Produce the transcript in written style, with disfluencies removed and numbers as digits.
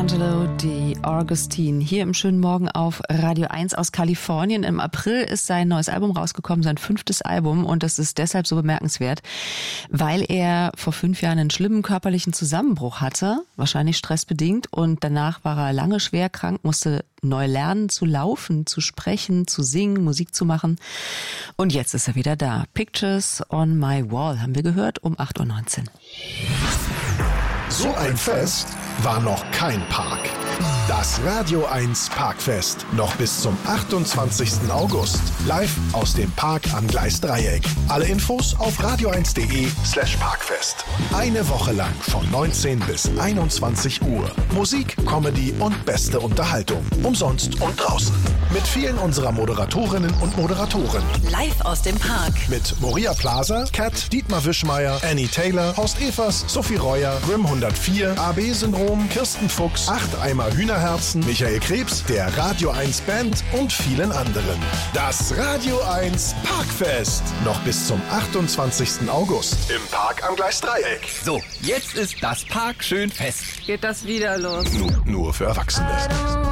Angelo D'Agostino hier im schönen Morgen auf Radio 1 aus Kalifornien. Im April ist sein neues Album rausgekommen, sein 5. Album, und das ist deshalb so bemerkenswert, weil er vor 5 Jahren einen schlimmen körperlichen Zusammenbruch hatte, wahrscheinlich stressbedingt, und danach war er lange schwer krank, musste neu lernen zu laufen, zu sprechen, zu singen, Musik zu machen. Und jetzt ist er wieder da. Pictures on my wall haben wir gehört um 8.19 Uhr. So ein Fest war noch kein Park. Das Radio 1 Parkfest. Noch bis zum 28. August. Live aus dem Park am Gleisdreieck. Alle Infos auf radio1.de/Parkfest. Eine Woche lang von 19 bis 21 Uhr. Musik, Comedy und beste Unterhaltung. Umsonst und draußen. Mit vielen unserer Moderatorinnen und Moderatoren. Live aus dem Park. Mit Moria Plaza, Kat, Dietmar Wischmeier, Annie Taylor, Horst Evers, Sophie Reuer, Grimm 104, AB-Syndrom, Kirsten Fuchs, 8 Eimer Hühnerherzen, Michael Krebs, der Radio 1 Band und vielen anderen. Das Radio 1 Parkfest. Noch bis zum 28. August. Im Park am Gleisdreieck. So, jetzt ist das Park schön fest. Geht das wieder los? Nur für Erwachsene.